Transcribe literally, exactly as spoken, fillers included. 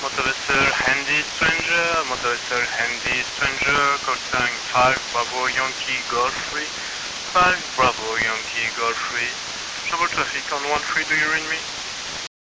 Motorvessel Handy Stranger, Motorvessel Handy Stranger, call sign five Bravo Yankee Golf three, five Bravo Yankee Golf three. Trouble traffic on one three, do you read me?